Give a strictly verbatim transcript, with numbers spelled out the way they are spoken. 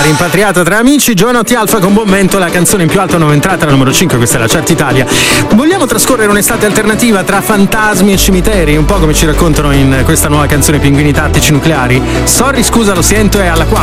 rimpatriata tra amici. Giovanotti Alfa con Buon Vento, la canzone in più alta, nuova entrata, la numero cinque, questa è la Chart Italia. Vogliamo trascorrere un'estate alternativa tra fantasmi e cimiteri, un po' come ci raccontano in questa nuova canzone Pinguini Tattici Nucleari? Sorry, scusa, lo sento, è alla quattro.